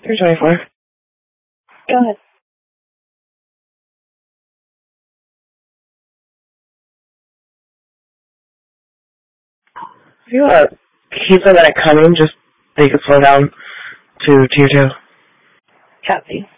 324. Go ahead. If you keep a minute coming, just so you can slow down to tier 2. Copy.